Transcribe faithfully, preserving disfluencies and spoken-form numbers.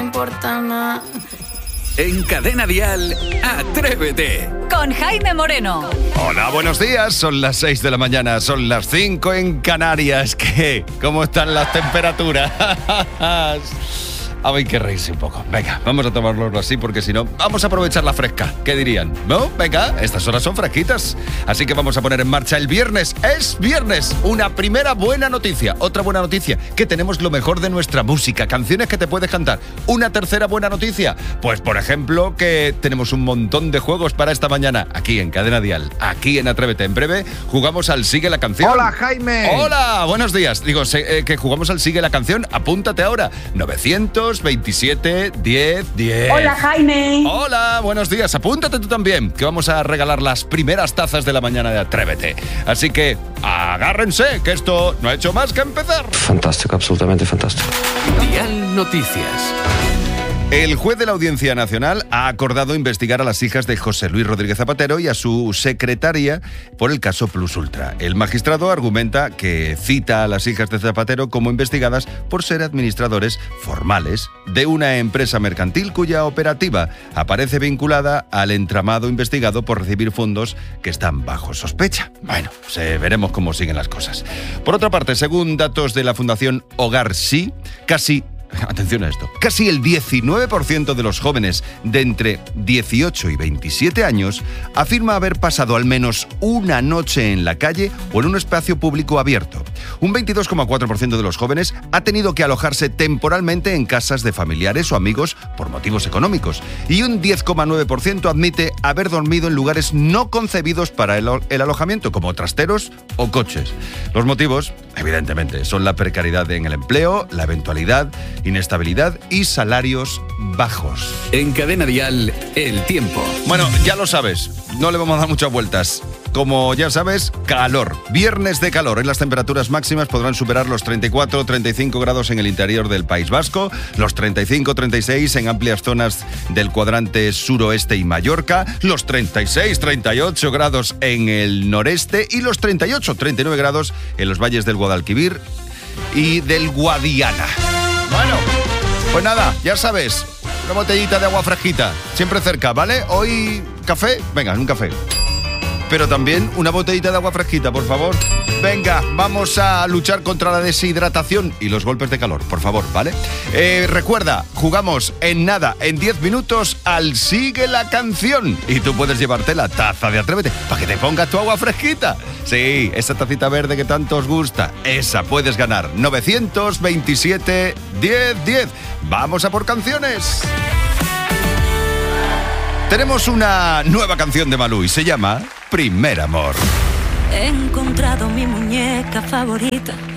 importa nada. En Cadena Dial, Atrévete. Con Jaime Moreno. Hola, buenos días. Son las seis de la mañana, son las cinco en Canarias. ¿Qué? ¿Cómo están las temperaturas? Hay que reírse un poco. Venga, vamos a tomarlo así porque si no, vamos a aprovechar la fresca. ¿Qué dirían? ¿No? Venga, estas horas son fresquitas. Así que vamos a poner en marcha el viernes. ¡Es viernes! Una primera buena noticia. Otra buena noticia, que tenemos lo mejor de nuestra música. Canciones que te puedes cantar. Una tercera buena noticia, pues por ejemplo que tenemos un montón de juegos para esta mañana. Aquí en Cadena Dial, aquí en Atrévete. En breve jugamos al Sigue la Canción. ¡Hola, Jaime! ¡Hola! Buenos días. Digo, eh, que jugamos al Sigue la Canción. Apúntate ahora. novecientos veintisiete diez diez. Hola, Jaime. Hola, buenos días. Apúntate tú también, que vamos a regalar las primeras tazas de la mañana de Atrévete. Así que agárrense, que esto no ha hecho más que empezar. Fantástico, absolutamente fantástico. Dial Noticias. El juez de la Audiencia Nacional ha acordado investigar a las hijas de José Luis Rodríguez Zapatero y a su secretaria por el caso Plus Ultra. El magistrado argumenta que cita a las hijas de Zapatero como investigadas por ser administradores formales de una empresa mercantil cuya operativa aparece vinculada al entramado investigado por recibir fondos que están bajo sospecha. Bueno, se veremos cómo siguen las cosas. Por otra parte, según datos de la Fundación Hogar Sí, casi Atención a esto. Casi el diecinueve por ciento de los jóvenes de entre dieciocho y veintisiete años afirma haber pasado al menos una noche en la calle o en un espacio público abierto. Un veintidós coma cuatro por ciento de los jóvenes ha tenido que alojarse temporalmente en casas de familiares o amigos por motivos económicos. Y un diez coma nueve por ciento admite haber dormido en lugares no concebidos para el, el alojamiento, como trasteros o coches. Los motivos, evidentemente, son la precariedad en el empleo, la eventualidad, inestabilidad y salarios bajos. En Cadena Dial, el tiempo. Bueno, ya lo sabes, no le vamos a dar muchas vueltas. Como ya sabes, calor. Viernes de calor. En las temperaturas máximas podrán superar los treinta y cuatro treinta y cinco grados en el interior del País Vasco, los treinta y cinco treinta y seis en amplias zonas del cuadrante suroeste y Mallorca, los treinta y seis treinta y ocho grados en el noreste y los treinta y ocho treinta y nueve grados en los valles del Guadalquivir y del Guadiana. Bueno, pues nada, ya sabes, una botellita de agua fresquita, siempre cerca, ¿vale? Hoy, ¿café? Venga, un café. Pero también una botellita de agua fresquita, por favor. Venga, vamos a luchar contra la deshidratación y los golpes de calor, por favor, ¿vale? Eh, recuerda, jugamos en nada, en diez minutos, al Sigue la Canción. Y tú puedes llevarte la taza de Atrévete para que te pongas tu agua fresquita. Sí, esa tacita verde que tanto os gusta, esa puedes ganar. novecientos veintisiete diez diez. Vamos a por canciones. Tenemos una nueva canción de Malú y se llama Primer Amor. He encontrado mi muñeca favorita,